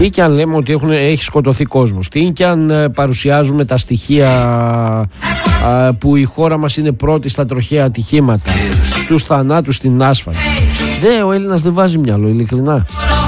Τι και αν λέμε ότι έχει σκοτωθεί κόσμος, τι και αν παρουσιάζουμε τα στοιχεία που η χώρα μας είναι πρώτη στα τροχαία ατυχήματα, στους θανάτους στην άσφαλτο, ο Έλληνας δεν βάζει μυαλό, ειλικρινά.